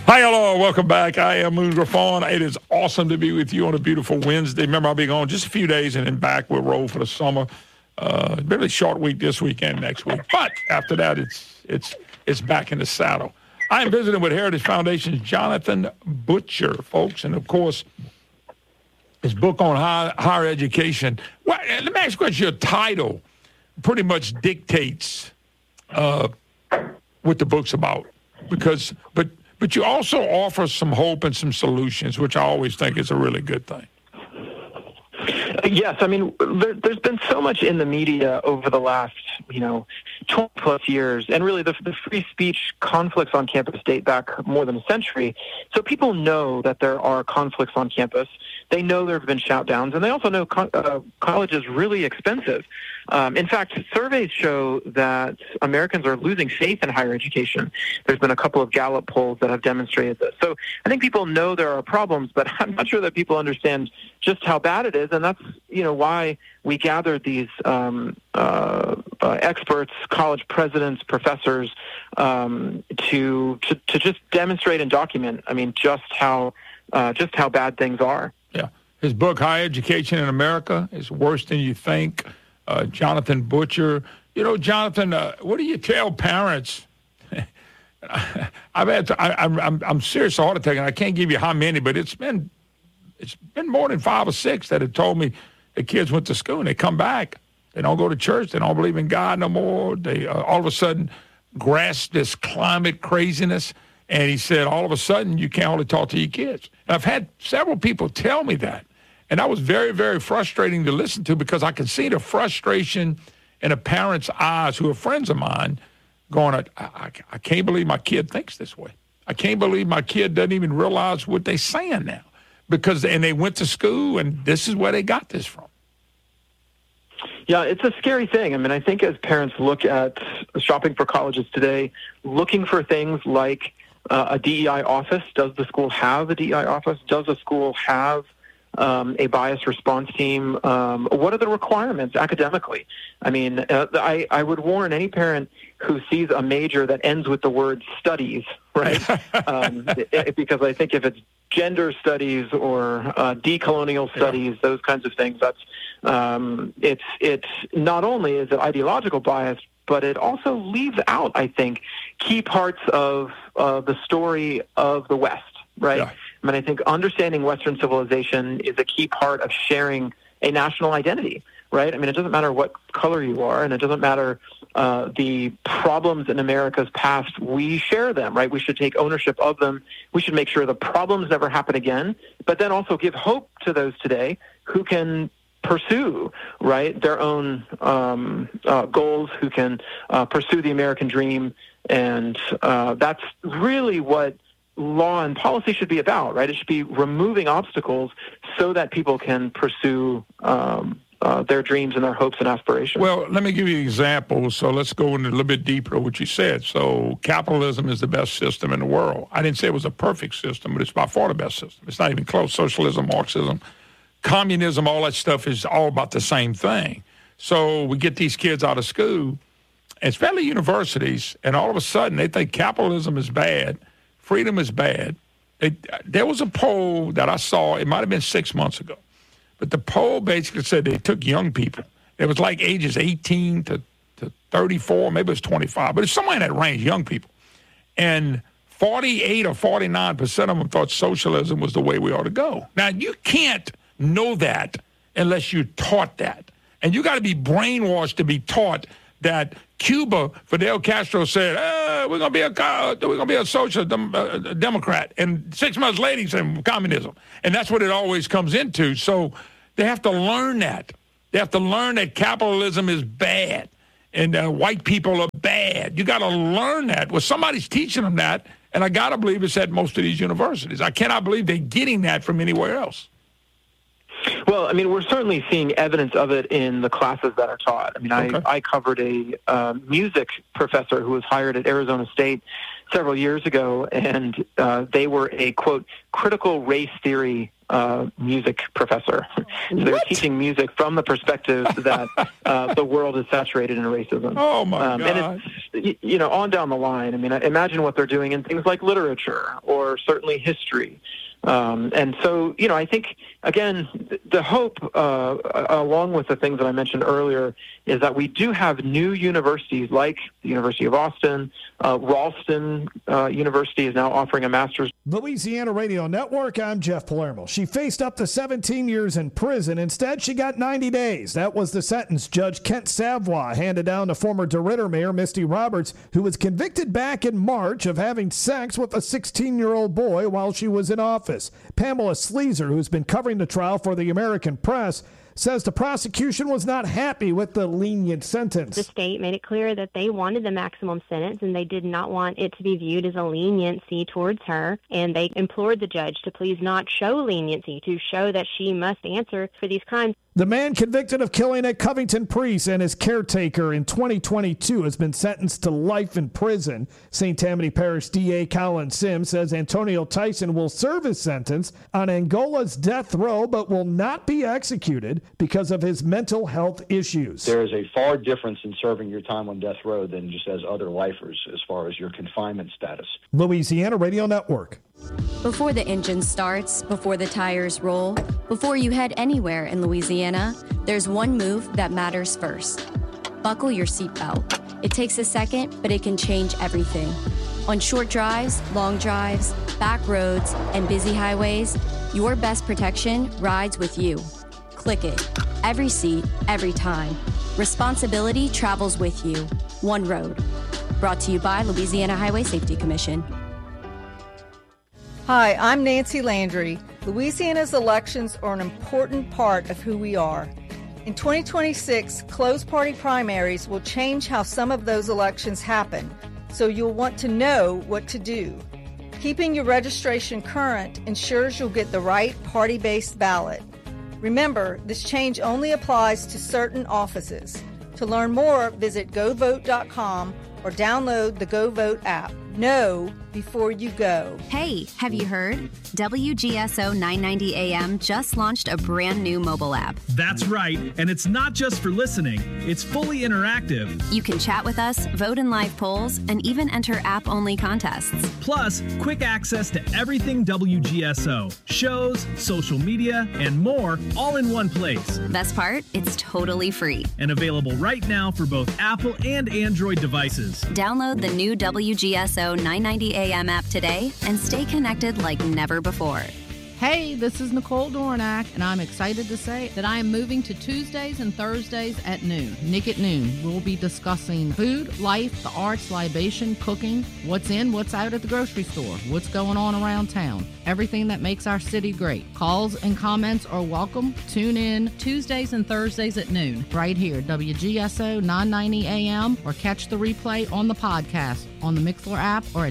Hi, hello, welcome back. I am Moon Griffon. It is awesome to be with you on a beautiful Wednesday. Remember, I'll be gone just a few days and then back. We'll roll for the summer. Really short week this weekend, next week. But after that, it's back in the saddle. I am visiting with Heritage Foundation's Jonathan Butcher, folks, and of course, his book on higher education. Well, let me ask you a question. Your title pretty much dictates what the book's about, but you also offer some hope and some solutions, which I always think is a really good thing. Yes, I mean, there's been so much in the media over the last, 20-plus years, and really the free speech conflicts on campus date back more than a century. So people know that there are conflicts on campus. They know there have been shoutdowns, and they also know college is really expensive. In fact, surveys show that Americans are losing faith in higher education. There's been a couple of Gallup polls that have demonstrated this. So I think people know there are problems, but I'm not sure that people understand just how bad it is, and that's why we gathered these experts, college presidents, professors, to just demonstrate and document. I mean, just how bad things are. Yeah, his book, Higher Education in America, is Worse Than You Think. Jonathan Butcher. Jonathan, what do you tell parents? I'm serious heart attack, and I can't give you how many, but it's been more than 5 or 6 that have told me the kids went to school and they come back. They don't go to church. They don't believe in God no more. They all of a sudden grasp this climate craziness. And he said, all of a sudden, you can't only talk to your kids. And I've had several people tell me that. And that was very, very frustrating to listen to because I could see the frustration in a parent's eyes who are friends of mine going, I can't believe my kid thinks this way. I can't believe my kid doesn't even realize what they're saying now. And they went to school, and this is where they got this from. Yeah, it's a scary thing. I mean, I think as parents look at shopping for colleges today, looking for things like a DEI office. Does the school have a DEI office? Does a school have a bias response team? What are the requirements academically? I mean, I would warn any parent who sees a major that ends with the word studies, right? Because I think if it's gender studies or decolonial studies, those kinds of things, that's it's not only is it ideological bias, but it also leaves out, I think, key parts of the story of the West, right? Yeah. I mean, I think understanding Western civilization is a key part of sharing a national identity, right? I mean, it doesn't matter what color you are, and it doesn't matter the problems in America's past. We share them, right? We should take ownership of them. We should make sure the problems never happen again, but then also give hope to those today who can pursue, right, their own goals, who can pursue the American dream. And that's really what law and policy should be about, right? It should be removing obstacles so that people can pursue their dreams and their hopes and aspirations. Well, let me give you an example. So let's go into a little bit deeper what you said. So capitalism is the best system in the world. I didn't say it was a perfect system, but it's by far the best system. It's not even close. Socialism, Marxism, communism, all that stuff is all about the same thing. So we get these kids out of school, and especially universities, and all of a sudden they think capitalism is bad, freedom is bad. There was a poll that I saw, it might have been 6 months ago, but the poll basically said they took young people. It was like ages 18 to 34, maybe it was 25, but it's somewhere in that range, young people. And 48 or 49% of them thought socialism was the way we ought to go. Now, you can't know that unless you're taught that. And you got to be brainwashed to be taught that Cuba, Fidel Castro said, we're going to be a social democrat. And 6 months later, he said communism. And that's what it always comes into. So they have to learn that. They have to learn that capitalism is bad and white people are bad. You got to learn that. Well, somebody's teaching them that, and I got to believe it's at most of these universities. I cannot believe they're getting that from anywhere else. Well, I mean, we're certainly seeing evidence of it in the classes that are taught. I mean, okay. I covered a music professor who was hired at Arizona State several years ago, and they were a, quote, critical race theory music professor. So they're teaching music from the perspective that the world is saturated in racism. Oh, my God. And it's, on down the line. I mean, imagine what they're doing in things like literature or certainly history. And so, I think, again, the hope, along with the things that I mentioned earlier, is that we do have new universities like the University of Austin. Ralston University is now offering a master's. Louisiana Radio Network, I'm Jeff Palermo. She faced up to 17 years in prison. Instead, she got 90 days. That was the sentence Judge Kent Savoy handed down to former DeRidder Mayor Misty Roberts, who was convicted back in March of having sex with a 16-year-old boy while she was in office. Pamela Sleazer, who's been covering the trial for the American Press, says the prosecution was not happy with the lenient sentence. The state made it clear that they wanted the maximum sentence and they did not want it to be viewed as a leniency towards her. And they implored the judge to please not show leniency, to show that she must answer for these crimes. The man convicted of killing a Covington priest and his caretaker in 2022 has been sentenced to life in prison. St. Tammany Parish DA Colin Sims says Antonio Tyson will serve his sentence on Angola's death row but will not be executed because of his mental health issues. There is a far difference in serving your time on death row than just as other lifers as far as your confinement status. Louisiana Radio Network. Before the engine starts, before the tires roll, before you head anywhere in Louisiana, there's one move that matters first. Buckle your seatbelt. It takes a second, but it can change everything. On short drives, long drives, back roads, and busy highways, your best protection rides with you. Click it. Every seat, every time. Responsibility travels with you. One road. Brought to you by Louisiana Highway Safety Commission. Hi, I'm Nancy Landry. Louisiana's elections are an important part of who we are. In 2026, closed party primaries will change how some of those elections happen, so you'll want to know what to do. Keeping your registration current ensures you'll get the right party-based ballot. Remember, this change only applies to certain offices. To learn more, visit govote.com or download the GoVote app. Know before you go. Hey, have you heard? WGSO 990 AM just launched a brand new mobile app. That's right, and it's not just for listening. It's fully interactive. You can chat with us, vote in live polls, and even enter app-only contests. Plus, quick access to everything WGSO. Shows, social media, and more, all in one place. Best part? It's totally free. And available right now for both Apple and Android devices. Download the new WGSO 990 AM app today and stay connected like never before. Hey, this is Nicole Dornack, and I'm excited to say that I am moving to Tuesdays and Thursdays at noon. Nick at Noon. We'll be discussing food, life, the arts, libation, cooking, what's in, what's out at the grocery store, what's going on around town, everything that makes our city great. Calls and comments are welcome. Tune in Tuesdays and Thursdays at noon, right here, WGSO 990 AM, or catch the replay on the podcast on the Mixlr app or at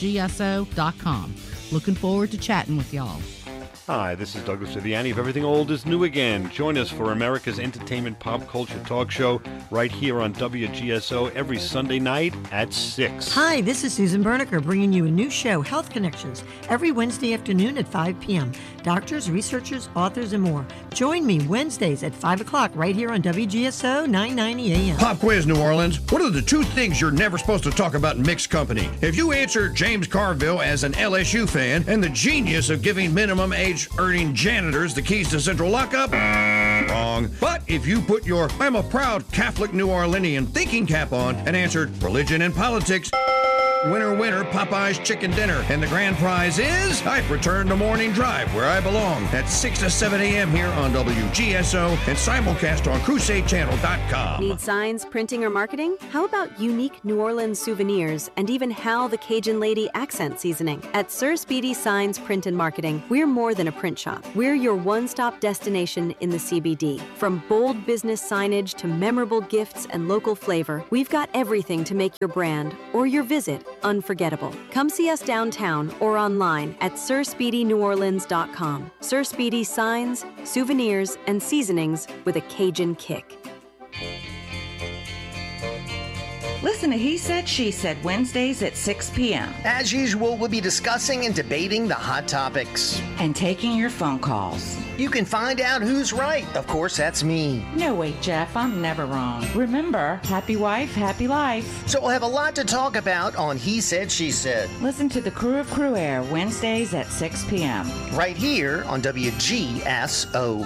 WGSO.com. Looking forward to chatting with y'all. Hi, this is Douglas Viviani of Everything Old is New Again. Join us for America's entertainment pop culture talk show right here on WGSO every Sunday night at 6. Hi, this is Susan Berniker bringing you a new show, Health Connections, every Wednesday afternoon at 5 p.m. Doctors, researchers, authors, and more. Join me Wednesdays at 5 o'clock right here on WGSO 990 AM. Pop quiz, New Orleans. What are the two things you're never supposed to talk about in mixed company? If you answer James Carville as an LSU fan and the genius of giving minimum age earning janitors the keys to central lockup, wrong. But if you put your I'm a proud Catholic New Orleanian thinking cap on and answered religion and politics, winner, winner, Popeye's chicken dinner. And the grand prize is I've returned to Morning Drive, where I belong, at 6 to 7 a.m. here on WGSO and simulcast on CrusadeChannel.com. Need signs, printing, or marketing? How about unique New Orleans souvenirs and even Hal the Cajun Lady accent seasoning? At Sir Speedy Signs, Print, and Marketing, we're more than a print shop. We're your one-stop destination in the CBD. From bold business signage to memorable gifts and local flavor, we've got everything to make your brand or your visit unforgettable. Come see us downtown or online at SirSpeedyNewOrleans.com. Sir Speedy Signs, souvenirs, and seasonings with a Cajun kick. Listen to He Said, She Said Wednesdays at 6 p.m. As usual, we'll be discussing and debating the hot topics. And taking your phone calls. You can find out who's right. Of course, that's me. No, wait, Jeff, I'm never wrong. Remember, happy wife, happy life. So we'll have a lot to talk about on He Said, She Said. Listen to the Crew of Crew Air Wednesdays at 6 p.m. Right here on WGSO.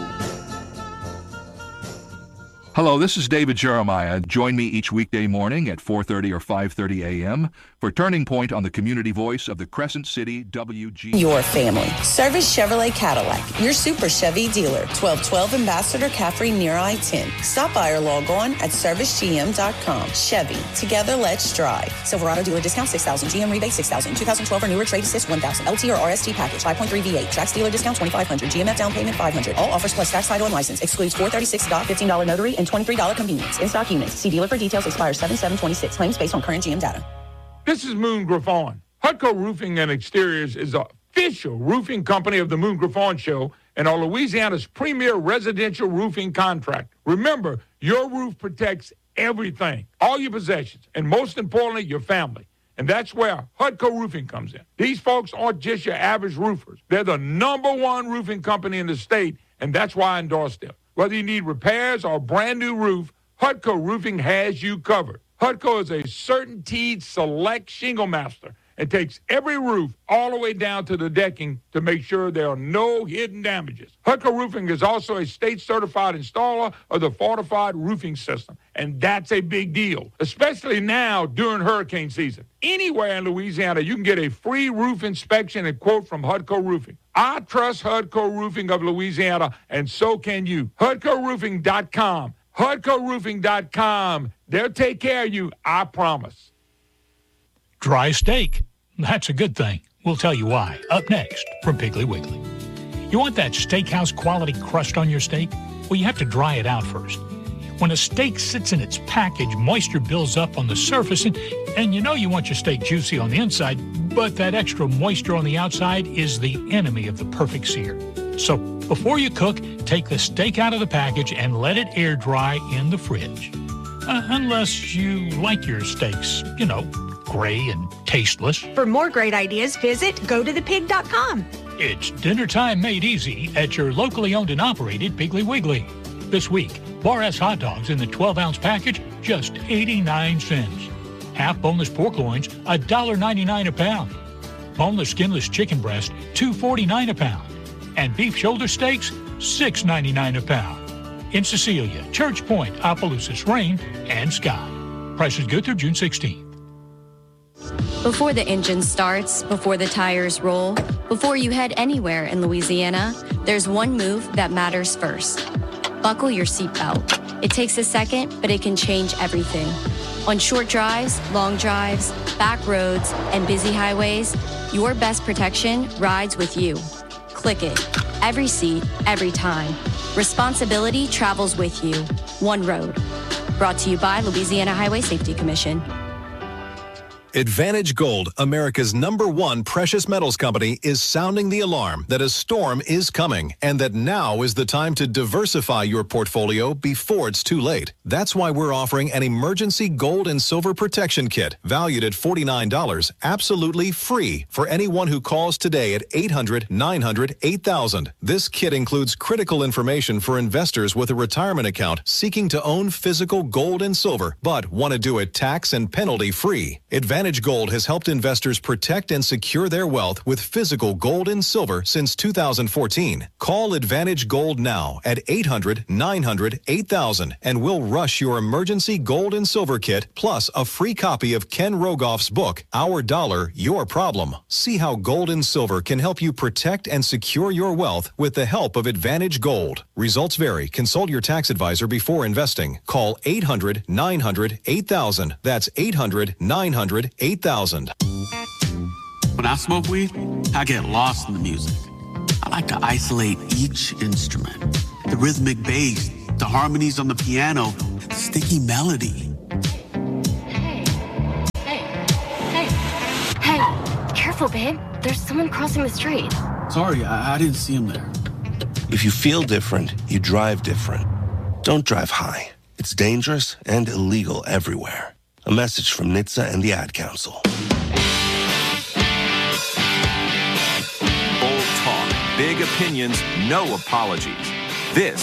Hello, this is David Jeremiah. Join me each weekday morning at 4:30 or 5:30 a.m. for Turning Point on the community voice of the Crescent City WG. Your family. Service Chevrolet Cadillac, your super Chevy dealer. 1212 Ambassador Caffrey near I-10. Stop by or log on at servicegm.com. Chevy. Together, let's drive. Silverado dealer discount $6,000. GM rebate $6,000. 2012 or newer trade assist $1,000. LT or RST package 5.3 V8. Trax dealer discount $2,500. GMF down payment $500. All offers plus tax, title, and license. Excludes $436 $15 notary and $23 convenience. In stock units. See dealer for details. Expires 7/7/26. Claims based on current GM data. This is Moon Griffon. Hutco Roofing and Exteriors is the official roofing company of the Moon Griffon Show and are Louisiana's premier residential roofing contract. Remember, your roof protects everything, all your possessions, and most importantly, your family. And that's where Hutco Roofing comes in. These folks aren't just your average roofers. They're the #1 roofing company in the state, and that's why I endorse them. Whether you need repairs or a brand new roof, Hutco Roofing has you covered. Hutco is a CertainTeed Select Shingle Master and takes every roof all the way down to the decking to make sure there are no hidden damages. Hutco Roofing is also a state-certified installer of the Fortified Roofing System, and that's a big deal, especially now during hurricane season. Anywhere in Louisiana, you can get a free roof inspection and quote from Hutco Roofing. I trust Hutco Roofing of Louisiana, and so can you. HutcoRoofing.com. HutcoRoofing.com. They'll take care of you, I promise. Dry steak. That's a good thing. We'll tell you why. Up next from Piggly Wiggly. You want that steakhouse quality crust on your steak? Well, you have to dry it out first. When a steak sits in its package, moisture builds up on the surface, and you know you want your steak juicy on the inside, but that extra moisture on the outside is the enemy of the perfect sear. So before you cook, take the steak out of the package and let it air dry in the fridge. Unless you like your steaks, gray and tasteless. For more great ideas, visit gotothepig.com. It's dinner time made easy at your locally owned and operated Piggly Wiggly. This week, Bar S hot dogs in the 12-ounce package, just 89 cents. Half boneless pork loins, $1.99 a pound. Boneless skinless chicken breast, $2.49 a pound. And beef shoulder steaks, $6.99 a pound. In Cecilia, Church Point, Opelousas, Rain, and Sky. Prices good through June 16th. Before the engine starts, before the tires roll, before you head anywhere in Louisiana, there's one move that matters first. Buckle your seatbelt. It takes a second, but it can change everything. On short drives, long drives, back roads, and busy highways, your best protection rides with you. Click it. Every seat, every time. Responsibility travels with you. One road. Brought to you by Louisiana Highway Safety Commission. Advantage Gold, America's #1 precious metals company, is sounding the alarm that a storm is coming and that now is the time to diversify your portfolio before it's too late. That's why we're offering an emergency gold and silver protection kit valued at $49, absolutely free for anyone who calls today at 800-900-8000. This kit includes critical information for investors with a retirement account seeking to own physical gold and silver, but want to do it tax and penalty free. Advantage Gold has helped investors protect and secure their wealth with physical gold and silver since 2014. Call Advantage Gold now at 800-900-8000 and we'll rush your emergency gold and silver kit plus a free copy of Ken Rogoff's book, Our Dollar, Your Problem. See how gold and silver can help you protect and secure your wealth with the help of Advantage Gold. Results vary. Consult your tax advisor before investing. Call 800-900-8000. That's 800-900-8000. When I smoke weed, I get lost in the music. I like to isolate each instrument. The rhythmic bass, the harmonies on the piano, the sticky melody. Hey, careful, babe. There's someone crossing the street. Sorry, I didn't see him there. If you feel different, you drive different. Don't drive high. It's dangerous and illegal everywhere. A message from NHTSA and the Ad Council. Bold talk, big opinions, no apologies. This